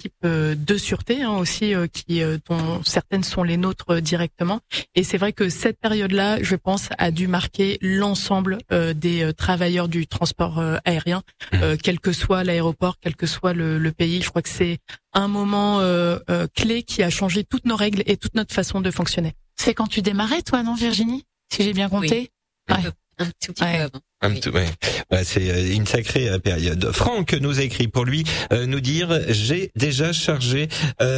équipes de sûreté aussi, dont certaines sont les nôtres directement. Et c'est vrai que cette période-là, je pense, a dû marquer l'ensemble des travailleurs du transport aérien, quel que soit l'aéroport, quel que soit le pays. Je crois que c'est un moment clé qui a changé toutes nos règles et toute notre façon de fonctionner. C'est quand tu démarrais, toi, non, Virginie? Si j'ai bien compté. Oui. Ouais. Un tout petit peu avant. C'est une sacrée période. Franck nous a écrit pour lui nous dire j'ai déjà chargé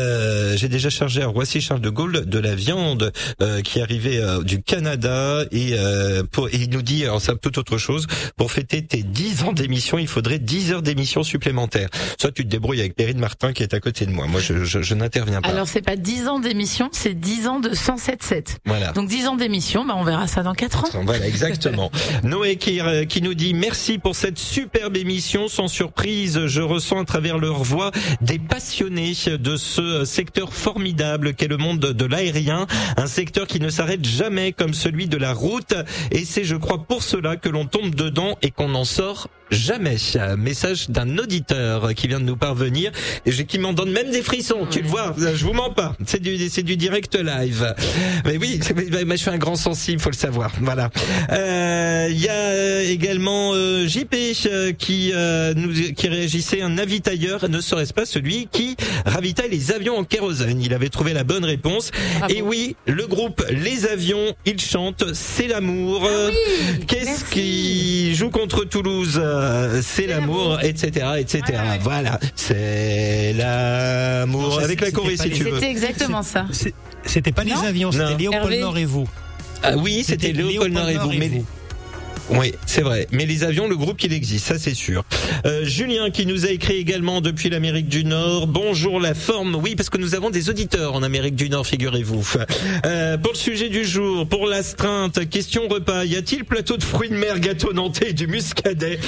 à Roissy Charles de Gaulle de la viande qui arrivait du Canada et il nous dit, alors c'est tout autre chose, pour fêter tes 10 ans d'émission, il faudrait 10 heures d'émission supplémentaires. Soit tu te débrouilles avec Perrine Martin qui est à côté de moi. Moi je n'interviens pas. Alors c'est pas 10 ans d'émission, c'est 10 ans de 107.7. Voilà. Donc 10 ans d'émission, on verra ça dans 4 ans. Voilà, exactement. Noé qui nous dit merci pour cette superbe émission. Sans surprise, je ressens à travers leur voix des passionnés de ce secteur formidable qu'est le monde de l'aérien, un secteur qui ne s'arrête jamais comme celui de la route, et c'est, je crois, pour cela que l'on tombe dedans et qu'on n'en sort jamais. Message d'un auditeur qui vient de nous parvenir et qui m'en donne même des frissons. Tu le vois, je vous mens pas. C'est du direct live. Mais oui, je suis un grand sensible, faut le savoir. Voilà. Il y a également JP qui réagissait, un avitailleur ne serait-ce pas celui qui ravitaille les avions en kérosène. Il avait trouvé la bonne réponse. Bravo. Et oui, le groupe Les Avions, ils chantent C'est l'amour. Qu'est-ce qui joue contre Toulouse? C'est l'amour, etc., etc. Ouais. Voilà, c'est l'amour. Non, avec la Corée, si tu veux. C'était exactement ça. C'était pas les avions, c'était Léopold Nord et vous. Ah oui, c'était Léopold Nord et vous. Oui, c'est vrai. Mais les avions, le groupe, il existe, ça c'est sûr. Julien qui nous a écrit également depuis l'Amérique du Nord. Bonjour la forme. Oui, parce que nous avons des auditeurs en Amérique du Nord, figurez-vous. Pour le sujet du jour, pour l'astreinte, question repas. Y a-t-il plateau de fruits de mer, gâteau nantais et du muscadet?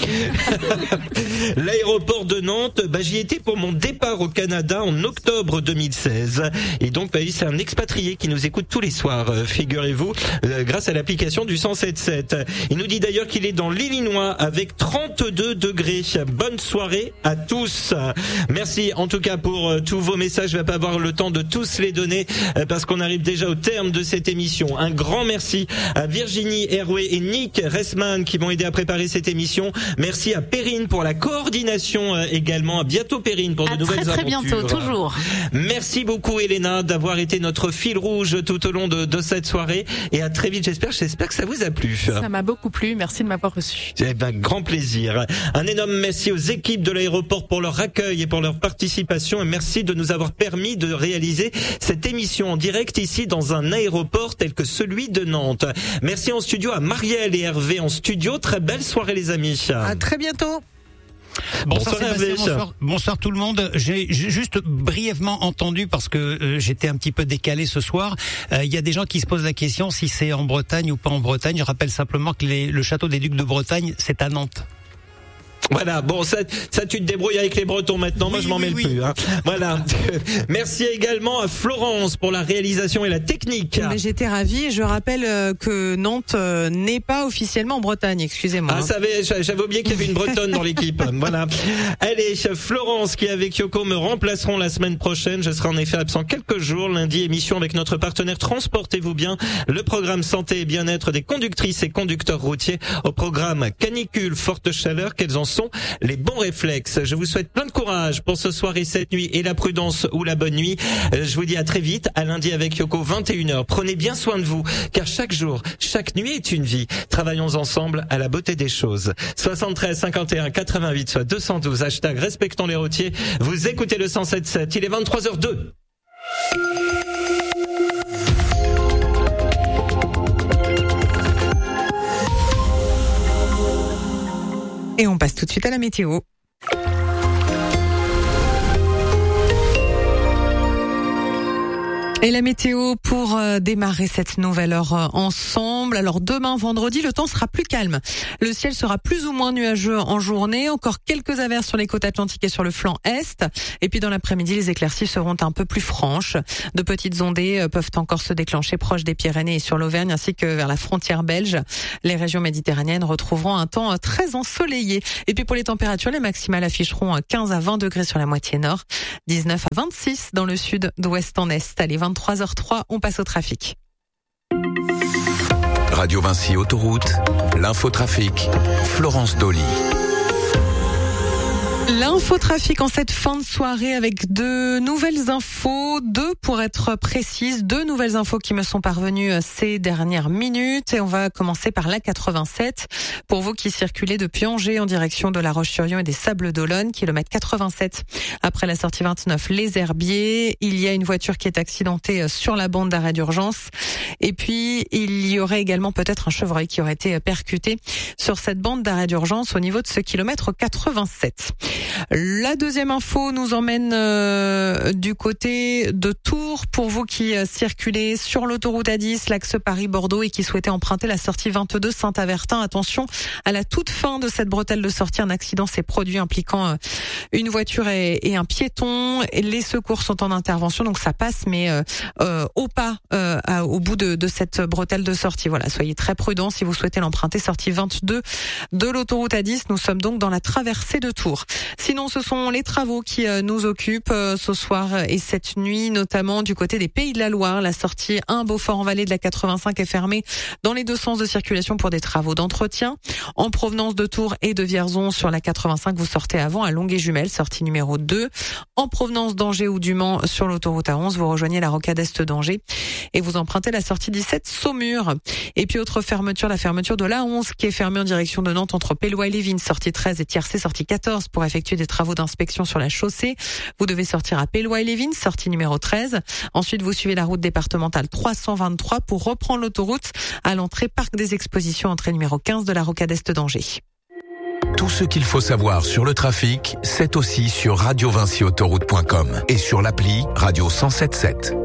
L'aéroport de Nantes, j'y étais pour mon départ au Canada en octobre 2016. Et donc, c'est un expatrié qui nous écoute tous les soirs, figurez-vous, grâce à l'application du 107.7. Il nous dit d'ailleurs qu'il est dans l'Illinois avec 32 degrés. Bonne soirée à tous. Merci en tout cas pour tous vos messages. Je vais pas avoir le temps de tous les donner parce qu'on arrive déjà au terme de cette émission. Un grand merci à Virginie Hervé et Nick Ressman qui m'ont aidé à préparer cette émission. Merci à Perrine pour la coordination également. À bientôt Perrine pour de nouvelles aventures. Très bientôt, toujours. Merci beaucoup Elena d'avoir été notre fil rouge tout au long de cette soirée et à très vite j'espère que ça vous a plu. Ça m'a beaucoup plu. Merci de m'avoir reçu. Grand plaisir. Un énorme merci aux équipes de l'aéroport pour leur accueil et pour leur participation et merci de nous avoir permis de réaliser cette émission en direct ici dans un aéroport tel que celui de Nantes. Merci en studio à Marielle et Hervé en studio. Très belle soirée les amis. À très bientôt. Bonsoir Sébastien, bonsoir tout le monde. J'ai juste brièvement entendu parce que j'étais un petit peu décalé ce soir. Il y a des gens qui se posent la question si c'est en Bretagne ou pas en Bretagne. Je rappelle simplement que le château des Ducs de Bretagne, c'est à Nantes. Voilà, bon, ça tu te débrouilles avec les Bretons maintenant, moi je m'en mêle plus. Hein. Voilà. Merci également à Florence pour la réalisation et la technique. Mais j'étais ravie, je rappelle que Nantes n'est pas officiellement en Bretagne, excusez-moi. Ah, j'avais oublié qu'il y avait une Bretonne dans l'équipe. Voilà. Allez, Florence qui avec Yoko me remplaceront la semaine prochaine. Je serai en effet absent quelques jours. Lundi, émission avec notre partenaire Transportez-vous bien, le programme santé et bien-être des conductrices et conducteurs routiers au programme canicule, forte chaleur. Quels en sont les bons réflexes? Je vous souhaite plein de courage pour ce soir et cette nuit et la prudence ou la bonne nuit. Je vous dis à très vite, à lundi avec Yoko, 21h. Prenez bien soin de vous, car chaque jour, chaque nuit est une vie. Travaillons ensemble à la beauté des choses. 73 51 88 soit 212 hashtag respectons les routiers. Vous écoutez le 107.7. Il est 23h02. Et on passe tout de suite à la météo. Et la météo pour démarrer cette nouvelle heure ensemble. Alors demain, vendredi, le temps sera plus calme. Le ciel sera plus ou moins nuageux en journée. Encore quelques averses sur les côtes atlantiques et sur le flanc est. Et puis dans l'après-midi, les éclaircies seront un peu plus franches. De petites ondées peuvent encore se déclencher proche des Pyrénées et sur l'Auvergne, ainsi que vers la frontière belge. Les régions méditerranéennes retrouveront un temps très ensoleillé. Et puis pour les températures, les maximales afficheront 15 à 20 degrés sur la moitié nord, 19 à 26 dans le sud, d'ouest en est. Allez, 23h03, on passe au trafic. Radio Vinci Autoroute, l'infotrafic, Florence Dolly. L'infotrafic en cette fin de soirée avec de nouvelles infos, deux pour être précise, deux nouvelles infos qui me sont parvenues ces dernières minutes. Et on va commencer par la 87. Pour vous qui circulez depuis Angers en direction de La Roche-sur-Yon et des Sables d'Olonne, kilomètre 87. Après la sortie 29, les Herbiers, il y a une voiture qui est accidentée sur la bande d'arrêt d'urgence. Et puis, il y aurait également peut-être un chevreuil qui aurait été percuté sur cette bande d'arrêt d'urgence au niveau de ce kilomètre 87. La deuxième info nous emmène du côté de Tours. Pour vous qui circulez sur l'autoroute A10, l'axe Paris-Bordeaux et qui souhaitez emprunter la sortie 22 Saint-Avertin, attention, à la toute fin de cette bretelle de sortie, un accident s'est produit impliquant une voiture et un piéton. Les secours sont en intervention, donc ça passe, mais au pas au bout de cette bretelle de sortie. Voilà, soyez très prudents si vous souhaitez l'emprunter, sortie 22 de l'autoroute A10. Nous sommes donc dans la traversée de Tours. Sinon, ce sont les travaux qui nous occupent ce soir et cette nuit, notamment du côté des Pays de la Loire. La sortie 1 Beaufort-en-Vallée de la 85 est fermée dans les deux sens de circulation pour des travaux d'entretien. En provenance de Tours et de Vierzon sur la 85, vous sortez avant à Longué-Jumelles, sortie numéro 2. En provenance d'Angers ou du Mans sur l'autoroute A11, vous rejoignez la rocade est d'Angers et vous empruntez la sortie 17 Saumur. Et puis autre fermeture, la fermeture de l'A11 qui est fermée en direction de Nantes entre Pélois-et-Lévin, sortie 13 et Tiercé, sortie 14 pour effectuer des travaux d'inspection sur la chaussée. Vous devez sortir à Pélois-et-Lévin, sortie numéro 13. Ensuite, vous suivez la route départementale 323 pour reprendre l'autoroute à l'entrée Parc des Expositions, entrée numéro 15 de la rocade est d'Angers. Tout ce qu'il faut savoir sur le trafic, c'est aussi sur radiovinciautoroute.com et sur l'appli Radio 107.7.